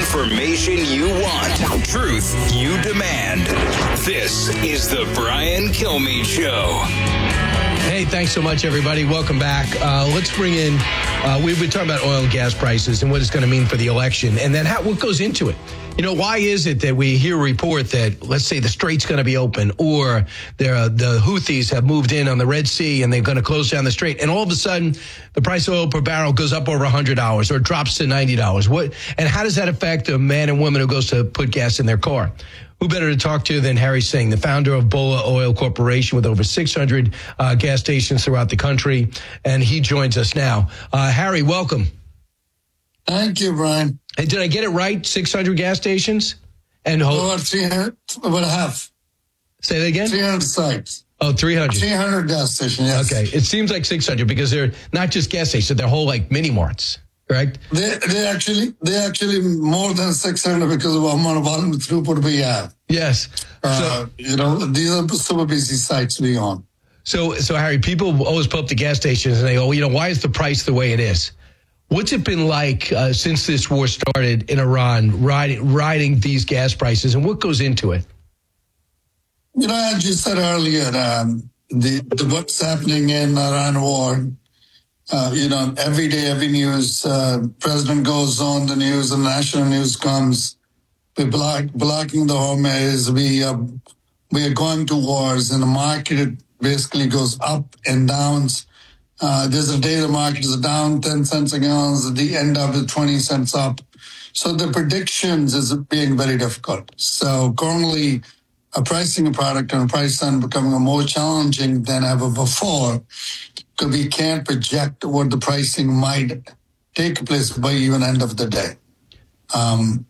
Information you want. Truth you demand. This is the Brian Kilmeade Show. Hey, thanks so much, everybody. Welcome back. Let's bring in, we've been talking about oil and gas prices and what it's going to mean for the election, and then what goes into it. You know, why is it that we hear a report that, let's say, the Strait's going to be open, or the Houthis have moved in on the Red Sea and they're going to close down the Strait, and all of a sudden the price of oil per barrel goes up over $100 or drops to $90? And how does that affect a man and woman who goes to put gas in their car? Who better to talk to than Harry Singh, the founder of Bola Oil Corporation with over 600 gas stations throughout the country. And he joins us now. Harry, welcome. Thank you, Brian. Hey, did I get it right? 600 gas stations? And over 300, about half. Say that again? 300 sites. Oh, 300. 300 gas stations, yes. Okay. It seems like 600 because they're not just gas stations, they're whole like mini marts. Correct? They actually more than 600 because of the amount of volume throughput we have. Yes. These are super busy sites we own. So Harry, people always pull up the gas stations and they go, why is the price the way it is? What's it been like since this war started in Iran, riding these gas prices, and what goes into it? As you said earlier, the what's happening in Iran war. Every day, every news, president goes on the news and national news comes. We're blocking the Hormuz. We are going to wars, and the market basically goes up and downs. There's a day the market is down 10 cents a gallon, at the end of it 20 cents up. So the predictions is being very difficult. So currently, pricing a product and pricing becoming more challenging than ever before. Because we can't project what the pricing might take place by even end of the day. And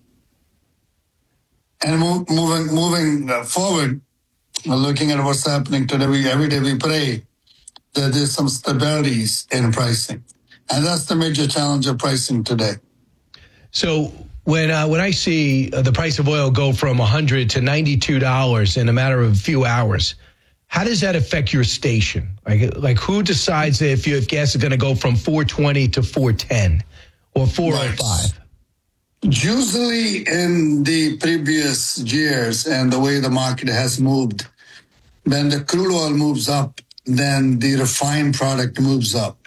moving forward, looking at what's happening today, every day we pray that there's some stabilities in pricing. And that's the major challenge of pricing today. So when I see the price of oil go from $100 to $92 in a matter of a few hours, how does that affect your station? Like who decides if gas is going to go from $4.20 to $4.10 or $4.05? Right. Usually in the previous years and the way the market has moved, when the crude oil moves up, then the refined product moves up.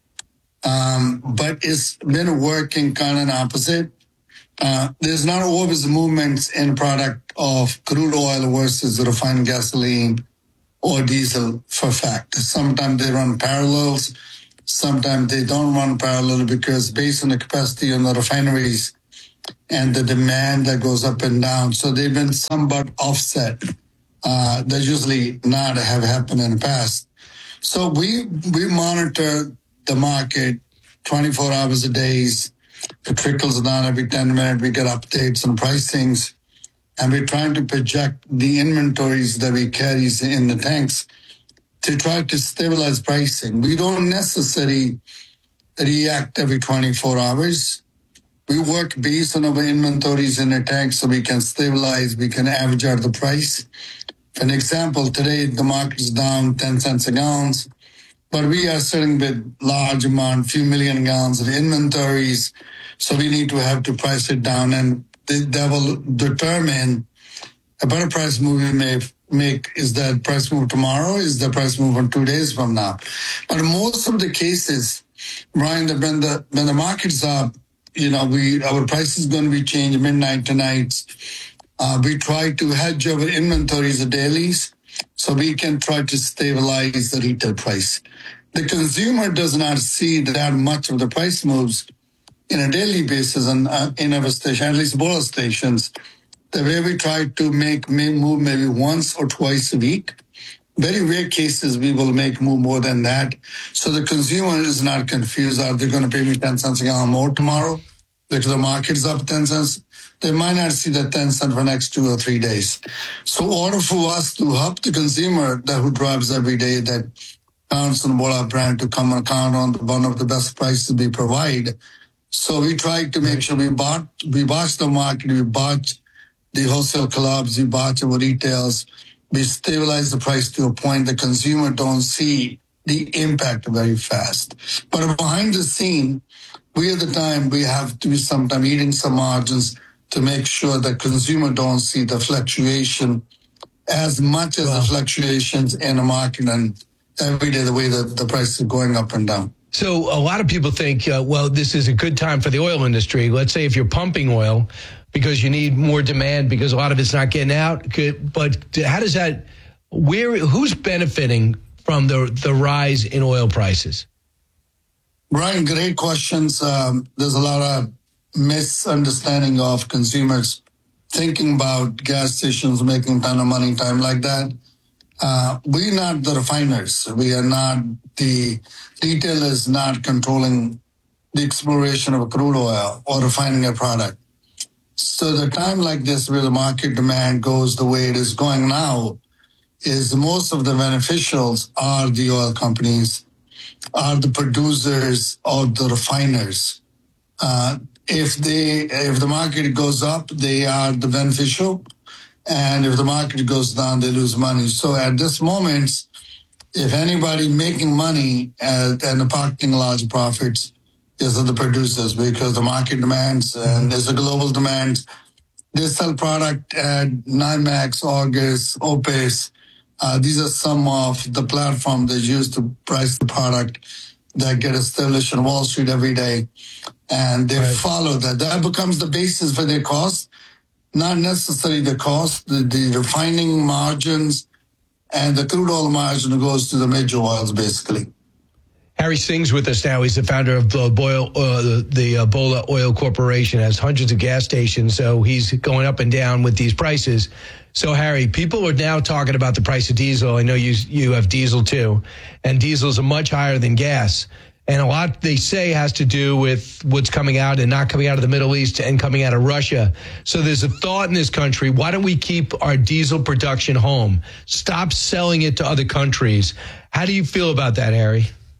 But it's been working kind of opposite. There's not always movements in product of crude oil versus refined gasoline or diesel for fact. Sometimes they run parallels. Sometimes they don't run parallel because based on the capacity on the refineries and the demand that goes up and down. So they've been somewhat offset. That usually not have happened in the past. So we monitor the market 24 hours a day. It trickles down every 10 minutes. We get updates on pricings. And we're trying to project the inventories that we carry in the tanks to try to stabilize pricing. We don't necessarily react every 24 hours. We work based on our inventories in the tanks so we can stabilize, we can average out the price. For an example, today the market is down 10 cents a gallon, but we are sitting with large amount, few million gallons of inventories, so we need to have to price it down, and that will determine a better price move we may make. Is that price move tomorrow? Is the price move on 2 days from now? But in most of the cases, Brian, when the market's up, our price is going to be changed midnight to night. We try to hedge our inventories of dailies so we can try to stabilize the retail price. The consumer does not see that much of the price moves in a daily basis in our station, at least Bola stations. The way we try to move maybe once or twice a week. Very rare cases we will make move more than that. So the consumer is not confused. Are they going to pay me 10 cents a gallon more tomorrow because the market's up 10 cents? They might not see that 10 cents for the next 2 or 3 days. So in order for us to help the consumer who drives every day that counts on Bola brand to come and count on one of the best prices we provide. So we try to make sure we watch the market, we watch the wholesale clubs, we watch our retails, we stabilize the price to a point the consumer don't see the impact very fast. But behind the scene, we at the time, we have to be sometime eating some margins to make sure that consumer don't see the fluctuation as much as the fluctuations in the market and every day the way that the price is going up and down. So a lot of people think, well, this is a good time for the oil industry. Let's say if you're pumping oil because you need more demand because a lot of it's not getting out. But how does that, who's benefiting from the rise in oil prices? Brian, great questions. There's a lot of misunderstanding of consumers thinking about gas stations making a ton of money, time like that. We're not the refiners. We are not the retailers, not controlling the exploration of a crude oil or refining a product. So the time like this where the market demand goes the way it is going now is most of the beneficials are the oil companies, are the producers or the refiners. If the market goes up, they are the beneficial. And if the market goes down, they lose money. So at this moment, if anybody making money and pocketing large profits is the producers because the market demands and there's a global demand. They sell product at NYMEX, August, OPES. These are some of the platforms they use to price the product that get established on Wall Street every day. And they follow that. That becomes the basis for their cost. Not necessarily the cost, the refining margins and the crude oil margin goes to the major oils, basically. Harry Singh's with us now. He's the founder of the Bola Oil Corporation, has hundreds of gas stations, so he's going up and down with these prices. So, Harry, people are now talking about the price of diesel. I know you have diesel, too, and diesels are much higher than gas. And a lot, they say, has to do with what's coming out and not coming out of the Middle East and coming out of Russia. So there's a thought in this country, why don't we keep our diesel production home? Stop selling it to other countries. How do you feel about that, Harry?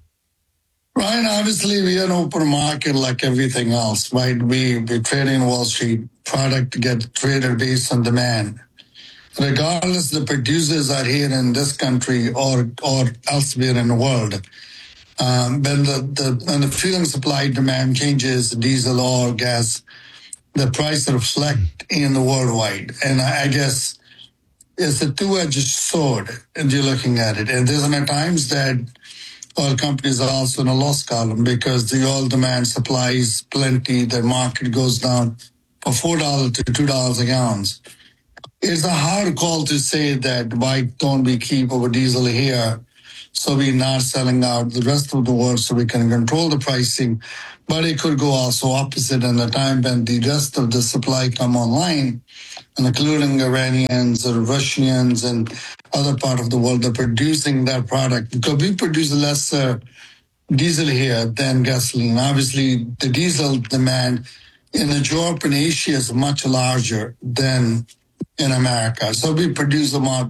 Ryan, obviously, we are an open market like everything else, right? We trade in Wall Street. Product get traded based on demand. Regardless, the producers are here in this country or elsewhere in the world. When the fuel and supply demand changes, diesel or gas, the price reflect in the worldwide. And I guess it's a two-edged sword if you're looking at it. And there's times that oil companies are also in a loss column because the oil demand supply is plenty. The market goes down from $4 to $2 a gallon. It's a hard call to say that why don't we keep our diesel here so we're not selling out the rest of the world so we can control the pricing. But it could go also opposite in the time when the rest of the supply come online, and including Iranians or Russians and other part of the world that are producing that product. Because we produce less diesel here than gasoline. Obviously, the diesel demand in Europe and Asia is much larger than in America. So we produce about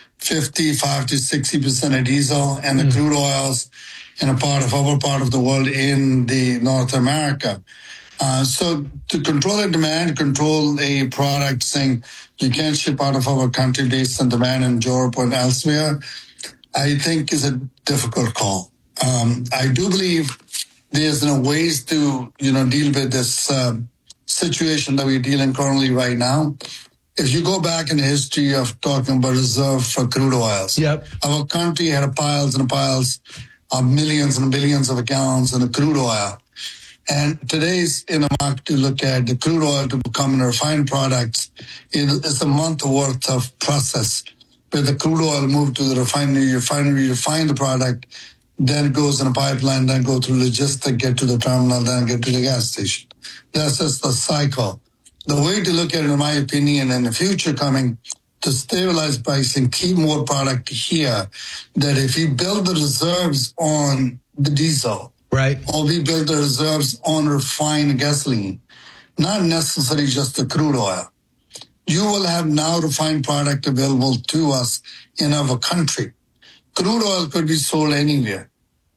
55 to 60% of diesel and the crude oils in our part of the world in the North America. So to control the demand, control a product saying you can't ship out of our country based on demand in Europe or elsewhere, I think is a difficult call. I do believe there's ways to deal with this situation that we're dealing currently right now. If you go back in the history of talking about reserve for crude oils, our country had piles and piles of millions and billions of gallons in the crude oil. And today's in the market to look at the crude oil to become a refined product, it's a month worth of process where the crude oil moved to the refinery refine the product, then it goes in a pipeline, then go through logistics, get to the terminal, then get to the gas station. That's just the cycle. The way to look at it, in my opinion, in the future coming to stabilize pricing, keep more product here, that if we build the reserves on the diesel, right, or we build the reserves on refined gasoline, not necessarily just the crude oil, you will have now refined product available to us in our country. Crude oil could be sold anywhere.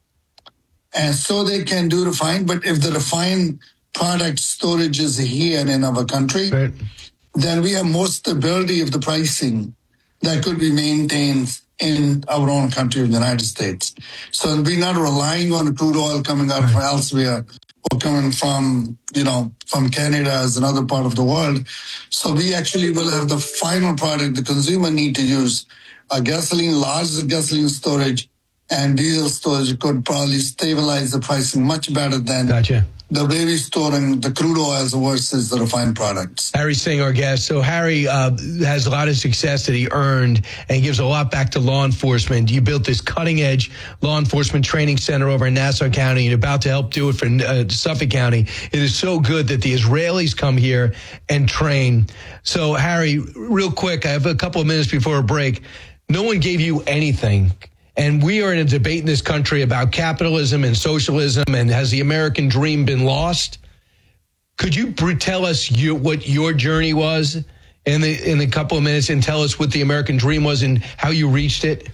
And so they can do refined, but if the refined product storage is here in our country, then we have more stability of the pricing that could be maintained in our own country, in the United States. So we're not relying on crude oil coming out from elsewhere or coming from, from Canada as another part of the world. So we actually will have the final product the consumer need to use. A gasoline, large gasoline storage and diesel storage could probably stabilize the pricing much better than the way we're storing the crude oils versus the refined products. Harry Singh, our guest. So Harry has a lot of success that he earned and gives a lot back to law enforcement. You built this cutting-edge law enforcement training center over in Nassau County, and you're about to help do it for Suffolk County. It is so good that the Israelis come here and train. So, Harry, real quick, I have a couple of minutes before a break. No one gave you anything. And we are in a debate in this country about capitalism and socialism, and has the American dream been lost? Could you tell us what your journey was in a couple of minutes, and tell us what the American dream was and how you reached it?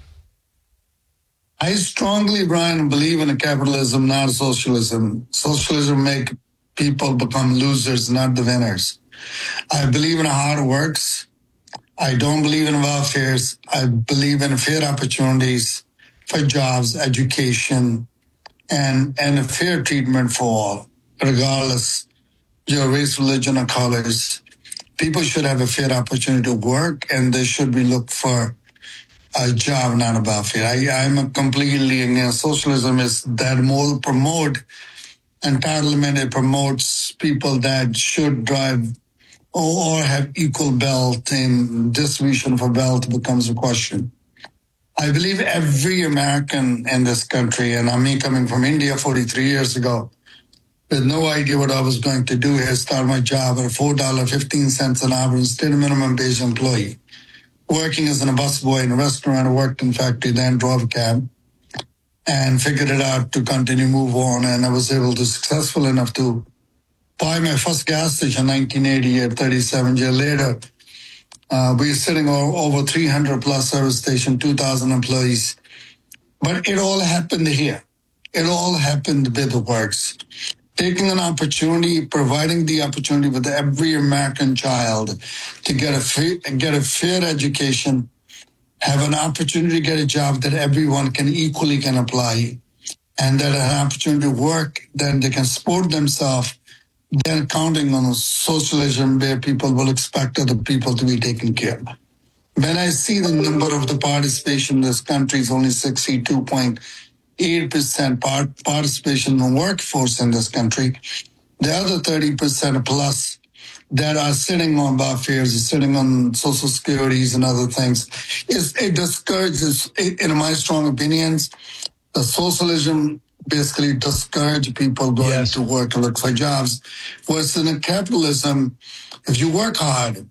I strongly, Brian, believe in a capitalism, not a socialism. Socialism make people become losers, not the winners. I believe in hard works. I don't believe in welfare. I believe in fair opportunities for jobs, education, and a fair treatment for all, regardless your race, religion, or colors. People should have a fair opportunity to work, and they should be looked for a job, not a welfare. I'm completely against socialism. Is that more promote entitlement? It promotes people that should drive or have equal wealth, and distribution for wealth becomes a question. I believe every American in this country, and me coming from India 43 years ago, with no idea what I was going to do here, start my job at $4.15 an hour instead of minimum wage employee. Working as a busboy in a restaurant, I worked in factory, then drove a cab, and figured it out to continue move on. And I was able to successful enough to buy my first gas station in 1988, 37 years later. We're sitting over 300 plus service station, 2,000 employees. But it all happened here. It all happened with the works. Taking an opportunity, providing the opportunity with every American child to get a fair education, have an opportunity to get a job that everyone can apply, and that an opportunity to work, then they can support themselves. Then counting on socialism where people will expect other people to be taken care of. When I see the number of the participation in this country is only 62.8% participation in the workforce in this country, the other 30% plus that are sitting on welfare, sitting on social securities and other things, it discourages, in my strong opinions, the socialism basically discourage people going to work and look for jobs. Whereas in capitalism, if you work hard,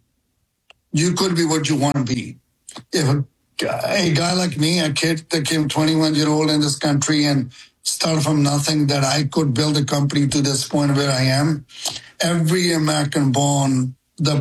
you could be what you want to be. If a guy like me, a kid that came 21-year-old in this country and started from nothing, that I could build a company to this point where I am, every American born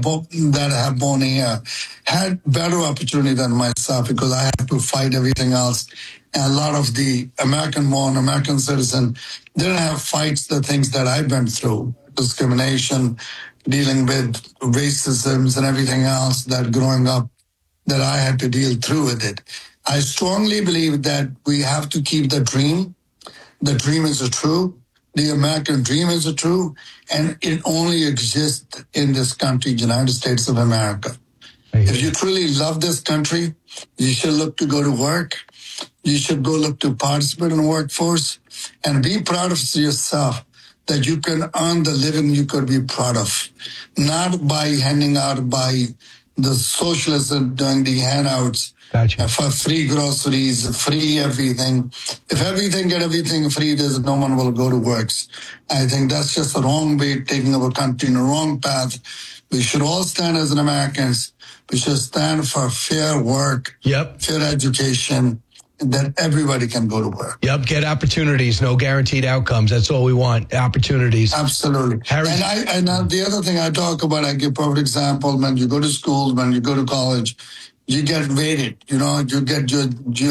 that I have born here had better opportunity than myself, because I had to fight everything else. And a lot of the American-born, American citizen didn't have fights, the things that I've been through, discrimination, dealing with racisms and everything else that growing up that I had to deal through with it. I strongly believe that we have to keep the dream. The dream is true. The American dream is true. And it only exists in this country, United States of America. If you truly love this country, you should look to go to work. You should go look to participate in the workforce and be proud of yourself that you can earn the living you could be proud of. Not by handing out by the socialists doing the handouts for free groceries, free everything. If get everything free, no one will go to works. I think that's just the wrong way, taking our country in the wrong path. We should all stand as Americans. We should stand for fair work, fair education, that everybody can go to work. Get opportunities, no guaranteed outcomes. That's all we want, opportunities. Absolutely. And the other thing I talk about, I give perfect example, when you go to school, when you go to college, you get weighted, you get your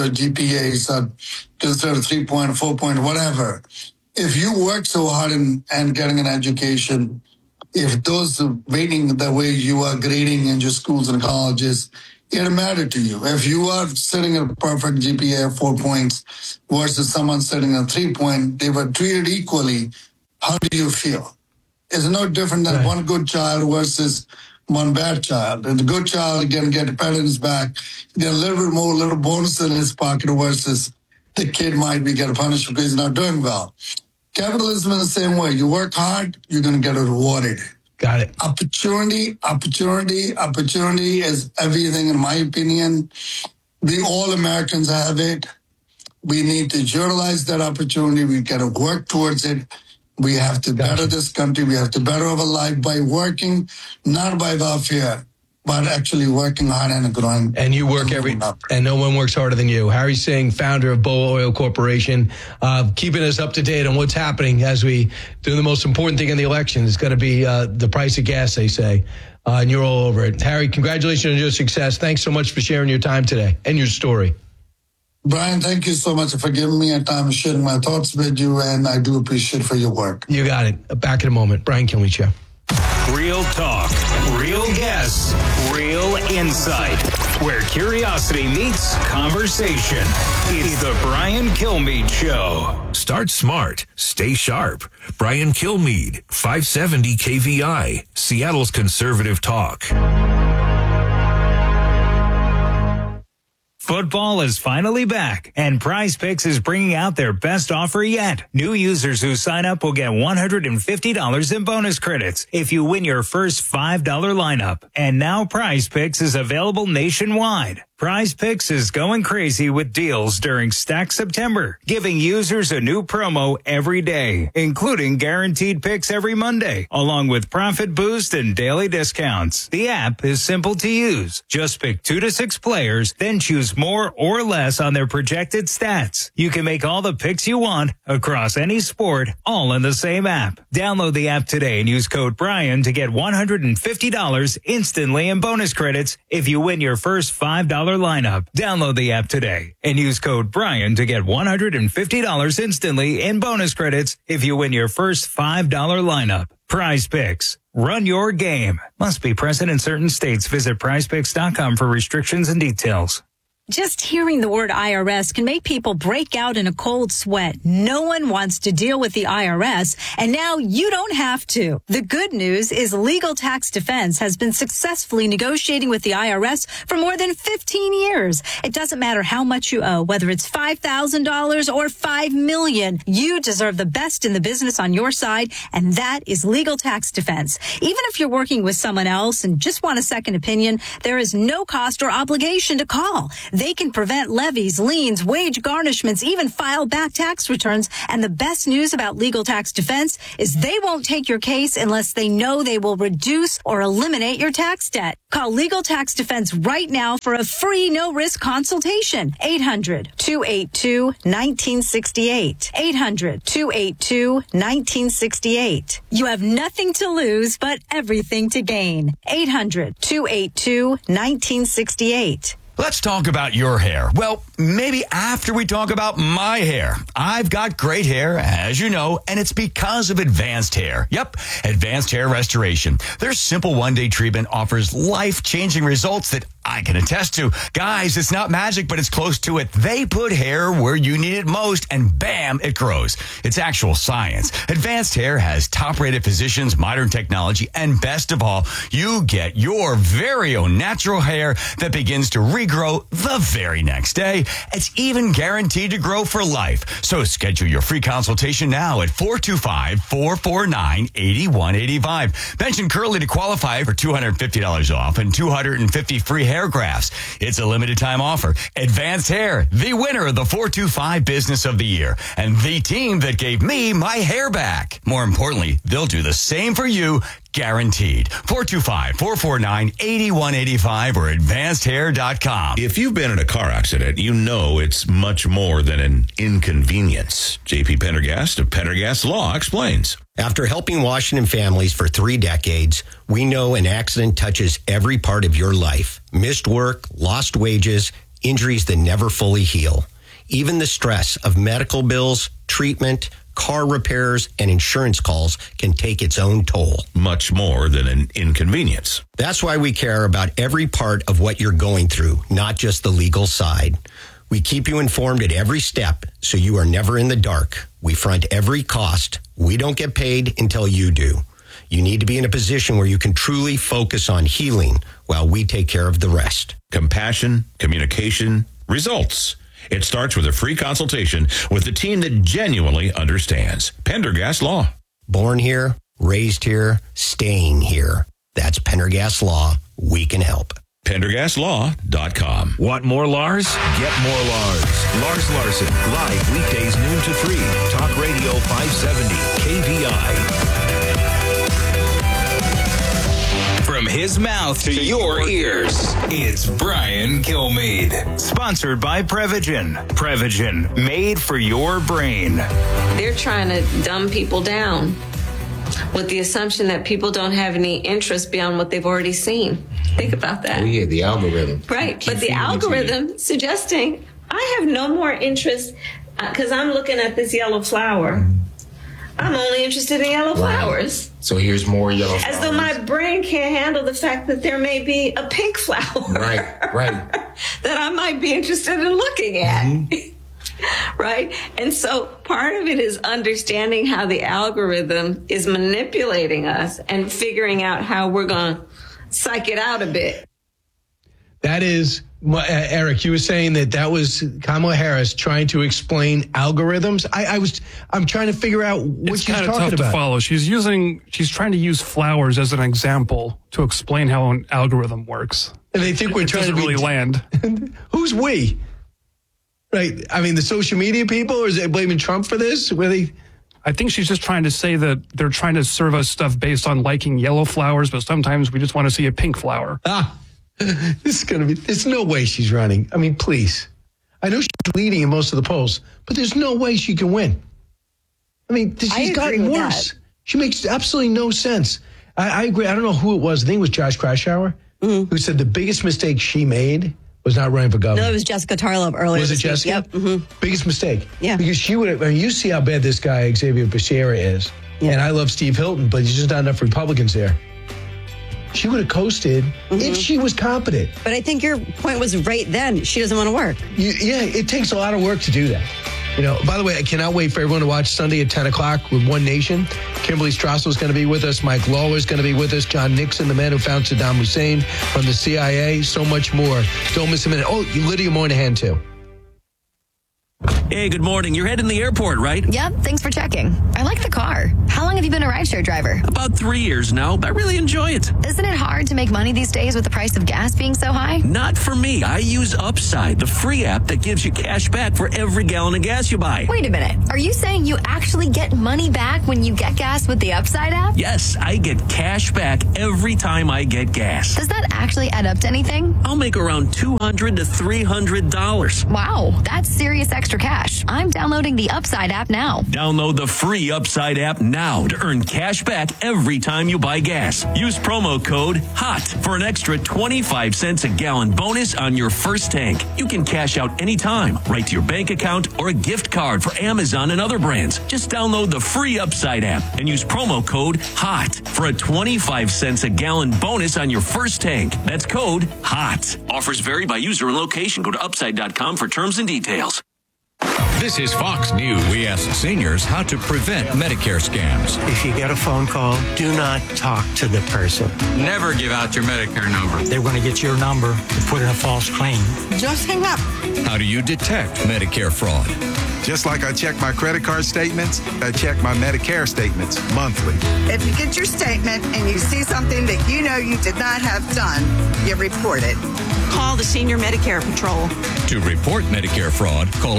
GPAs considered 3 point, 4 point, whatever. If you work so hard and getting an education, if those weighting the way you are grading in your schools and colleges, it matter to you. If you are sitting at a perfect GPA of 4 points versus someone sitting at 3 point, they were treated equally. how do you feel? It's no different than one good child versus one bad child. And the good child can get a pat on his back, get a little bit more, little bonus in his pocket versus the kid might be getting punished because he's not doing well. Capitalism is the same way. You work hard, you're going to get rewarded. Got it. Opportunity is everything, in my opinion. All Americans have it. We need to utilize that opportunity. We got to work towards it. We have to better this country. We have to better our life by working, not by welfare, but actually working hard and growing. And you work and no one works harder than you. Harry Singh, founder of BOA Oil Corporation, keeping us up to date on what's happening as we do the most important thing in the election. It's going to be the price of gas, they say. And you're all over it. Harry, congratulations on your success. Thanks so much for sharing your time today and your story. Brian, thank you so much for giving me a time sharing my thoughts with you, and I do appreciate for your work. You got it. Back in a moment. Brian Kilmeade Show. Real talk, real guests, real insight. Where curiosity meets conversation. It's the Brian Kilmeade Show. Start smart. Stay sharp. Brian Kilmeade, 570 KVI, Seattle's conservative talk. Football is finally back, and Prize Picks is bringing out their best offer yet. New users who sign up will get $150 in bonus credits if you win your first $5 lineup. And now Prize Picks is available nationwide. Prize Picks is going crazy with deals during Stack September, giving users a new promo every day, including guaranteed picks every Monday, along with profit boost and daily discounts. The app is simple to use. Just pick 2 to 6 players, then choose more or less on their projected stats. You can make all the picks you want across any sport, all in the same app. Download the app today and use code Brian to get $150 instantly in bonus credits if you win your first $5 lineup. Download the app today and use code Brian to get $150 instantly in bonus credits if you win your first $5 lineup. Prize Picks. Run your game. Must be present in certain states. Visit prizepicks.com for restrictions and details. Just hearing the word IRS can make people break out in a cold sweat. No one wants to deal with the IRS, and now you don't have to. The good news is Legal Tax Defense has been successfully negotiating with the IRS for more than 15 years. It doesn't matter how much you owe, whether it's $5,000 or $5 million. You deserve the best in the business on your side, and that is Legal Tax Defense. Even if you're working with someone else and just want a second opinion, there is no cost or obligation to call. They can prevent levies, liens, wage garnishments, even file back tax returns. And the best news about Legal Tax Defense is they won't take your case unless they know they will reduce or eliminate your tax debt. Call Legal Tax Defense right now for a free no-risk consultation. 800-282-1968. 800-282-1968. You have nothing to lose but everything to gain. 800-282-1968. Let's talk about your hair. Well, maybe after we talk about my hair. I've got great hair, as you know, and it's because of Advanced Hair. Yep, Advanced Hair Restoration. Their simple one-day treatment offers life-changing results that I can attest to. Guys, it's not magic, but it's close to it. They put hair where you need it most, and bam, it grows. It's actual science. Advanced Hair has top-rated physicians, modern technology, and best of all, you get your very own natural hair that begins to regrow the very next day. It's even guaranteed to grow for life. So schedule your free consultation now at 425-449-8185. Mention Curly to qualify for $250 off and 250 free hair grafts. It's a limited time offer. Advanced Hair, the winner of the 425 Business of the Year, and the team that gave me my hair back. More importantly, they'll do the same for you, guaranteed. 425-449-8185 or advancedhair.com. If you've been in a car accident, you know it's much more than an inconvenience. JP Pendergast of Pendergast Law explains. After helping Washington families for 3 decades, we know an accident touches every part of your life. Missed work, lost wages, injuries that never fully heal. Even the stress of medical bills, treatment, car repairs, and insurance calls can take its own toll. Much more than an inconvenience. That's why we care about every part of what you're going through, not just the legal side. We keep you informed at every step so you are never in the dark. We front every cost. We don't get paid until you do. You need to be in a position where you can truly focus on healing while we take care of the rest. Compassion, communication, results. It starts with a free consultation with the team that genuinely understands. Pendergast Law. Born here, raised here, staying here. That's Pendergast Law. We can help. PendergastLaw.com. Want more Lars? Get more Lars. Lars Larson, live weekdays noon to 3. Talk Radio 570, KVI. From his mouth to your ears, it's Brian Kilmeade. Sponsored by Prevagen. Prevagen, made for your brain. They're trying to dumb people down with the assumption that people don't have any interest beyond what they've already seen. Think about that. Oh, yeah, the algorithm. Right, but the algorithm suggesting I have no more interest because I'm looking at this yellow flower. I'm only interested in yellow flowers. So here's more yellow flowers. As though my brain can't handle the fact that there may be a pink flower. Right. that I might be interested in looking at. Mm-hmm. Right? And so part of it is understanding how the algorithm is manipulating us and figuring out how we're going to psych it out a bit. That is, Eric, you were saying that was Kamala Harris trying to explain algorithms. I'm trying to figure out what she's talking about. It's kind of tough to follow. She's trying to use flowers as an example to explain how an algorithm works. And they think we're trying to really land. Who's we? Right. I mean, the social media people, or is they blaming Trump for this? I think she's just trying to say that they're trying to serve us stuff based on liking yellow flowers, but sometimes we just want to see a pink flower. This is going to be, there's no way she's running. I mean, please. I know she's leading in most of the polls, but there's no way she can win. I mean, she's gotten worse. She makes absolutely no sense. I agree. I don't know who it was. I think it was Josh Krasauer, who said the biggest mistake she made was not running for governor. No, it was Jessica Tarlov earlier. Was it Jessica? Yep. Mm-hmm. Biggest mistake. Yeah. Because she would have, I mean, you see how bad this guy, Xavier Becerra, is. Yeah. And I love Steve Hilton, but there's just not enough Republicans there. She would have coasted if she was competent. But I think your point was right then. She doesn't want to work. Yeah, it takes a lot of work to do that. You know, by the way, I cannot wait for everyone to watch Sunday at 10 o'clock with One Nation. Kimberly Strassel is going to be with us. Mike Lawler is going to be with us. John Nixon, the man who found Saddam Hussein from the CIA. So much more. Don't miss a minute. Oh, Lydia Moynihan, too. Hey, good morning. You're heading to the airport, right? Yep, thanks for checking. I like the car. How long have you been a rideshare driver? About 3 years now. I really enjoy it. Isn't it hard to make money these days with the price of gas being so high? Not for me. I use Upside, the free app that gives you cash back for every gallon of gas you buy. Wait a minute. Are you saying you actually get money back when you get gas with the Upside app? Yes, I get cash back every time I get gas. Does that actually add up to anything? I'll make around $200 to $300. Wow, that's serious extra cash. I'm downloading the Upside app now. Download the free Upside app now to earn cash back every time you buy gas. Use promo code HOT for an extra 25 cents a gallon bonus on your first tank. You can cash out anytime, right to your bank account or a gift card for Amazon and other brands. Just download the free Upside app and use promo code HOT for a 25 cents a gallon bonus on your first tank. That's code HOT. Offers vary by user and location. Go to upside.com for terms and details. This is Fox News. We ask seniors how to prevent Medicare scams. If you get a phone call, do not talk to the person. Never give out your Medicare number. They're going to get your number and put in a false claim. Just hang up. How do you detect Medicare fraud? Just like I check my credit card statements, I check my Medicare statements monthly. If you get your statement and you see something that you know you did not have done, you report it. Call the Senior Medicare Patrol. To report Medicare fraud, call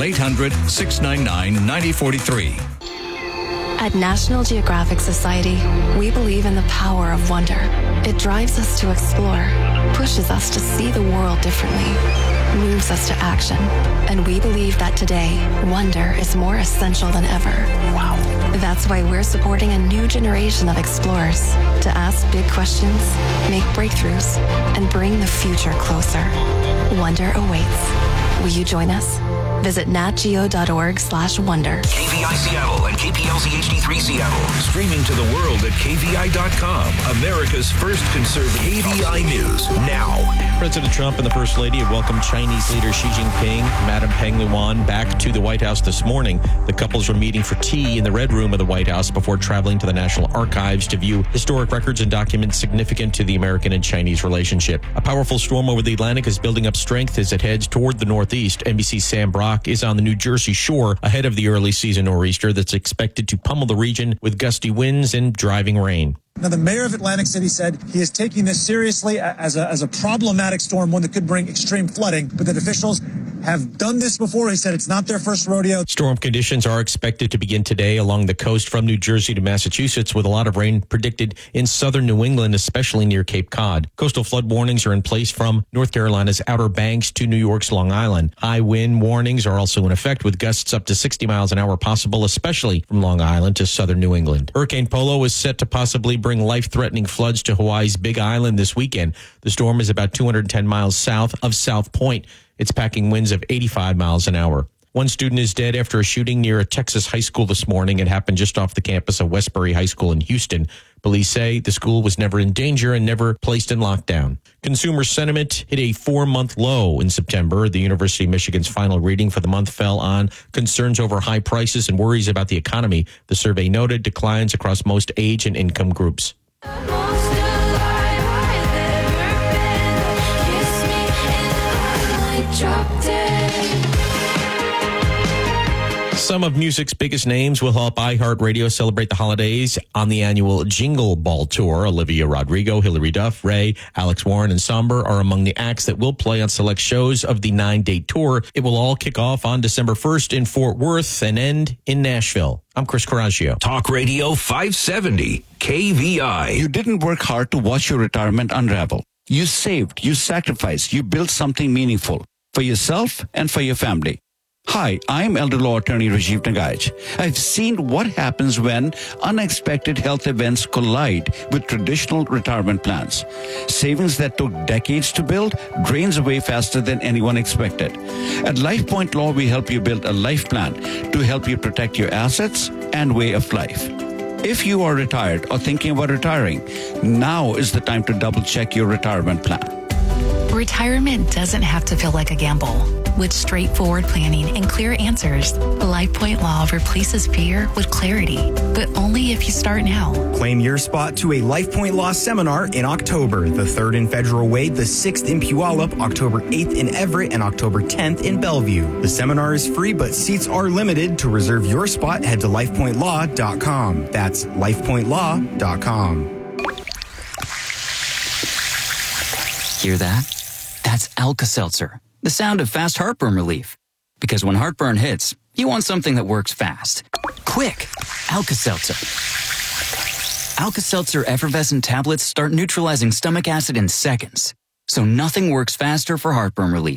800-699-9043. At National Geographic Society, we believe in the power of wonder. It drives us to explore, pushes us to see the world differently, moves us to action. And we believe that today, wonder is more essential than ever. Wow. That's why we're supporting a new generation of explorers to ask big questions, make breakthroughs, and bring the future closer. Wonder awaits. Will you join us? Visit natgeo.org/wonder. KVI Seattle and KPLZ HD3 Seattle. Streaming to the world at KVI.com. America's first conservative KVI News now. President Trump and the First Lady have welcomed Chinese leader Xi Jinping, Madam Peng Liyuan, back to the White House this morning. The couples were meeting for tea in the Red Room of the White House before traveling to the National Archives to view historic records and documents significant to the American and Chinese relationship. A powerful storm over the Atlantic is building up strength as it heads toward the northeast. NBC's Sam Brock is on the New Jersey shore ahead of the early season nor'easter that's expected to pummel the region with gusty winds and driving rain. Now, the mayor of Atlantic City said he is taking this seriously as a problematic storm, one that could bring extreme flooding, but that officials have done this before. He said it's not their first rodeo. Storm conditions are expected to begin today along the coast from New Jersey to Massachusetts, with a lot of rain predicted in southern New England, especially near Cape Cod. Coastal flood warnings are in place from North Carolina's Outer Banks to New York's Long Island. High wind warnings are also in effect, with gusts up to 60 miles an hour possible, especially from Long Island to southern New England. Hurricane Polo is set to possibly bring life-threatening floods to Hawaii's Big Island this weekend. The storm is about 210 miles south of South Point. It's packing winds of 85 miles an hour. One student is dead after a shooting near a Texas high school this morning. It happened just off the campus of Westbury High School in Houston. Police say the school was never in danger and never placed in lockdown. Consumer sentiment hit a 4-month low in September. The University of Michigan's final reading for the month fell on concerns over high prices and worries about the economy. The survey noted declines across most age and income groups. Some of music's biggest names will help iHeartRadio celebrate the holidays on the annual Jingle Ball Tour. Olivia Rodrigo, Hilary Duff, Ray, Alex Warren, and Somber are among the acts that will play on select shows of the 9-date tour. It will all kick off on December 1st in Fort Worth and end in Nashville. I'm Chris Coraggio. Talk Radio 570, KVI. You didn't work hard to watch your retirement unravel. You saved, you sacrificed, you built something meaningful for yourself and for your family. Hi, I'm elder law attorney Rajiv Nagaich. I've seen what happens when unexpected health events collide with traditional retirement plans. Savings that took decades to build drains away faster than anyone expected. At LifePoint Law, we help you build a life plan to help you protect your assets and way of life. If you are retired or thinking about retiring, now is the time to double-check your retirement plan. Retirement doesn't have to feel like a gamble. With straightforward planning and clear answers, LifePoint Law replaces fear with clarity, but only if you start now. Claim your spot to a LifePoint Law seminar in October, the 3rd in Federal Way, the 6th in Puyallup, October 8th in Everett, and October 10th in Bellevue. The seminar is free, but seats are limited. To reserve your spot, head to lifepointlaw.com. That's lifepointlaw.com. Hear that? That's Alka-Seltzer, the sound of fast heartburn relief. Because when heartburn hits, you want something that works fast. Quick, Alka-Seltzer. Alka-Seltzer effervescent tablets start neutralizing stomach acid in seconds. So nothing works faster for heartburn relief.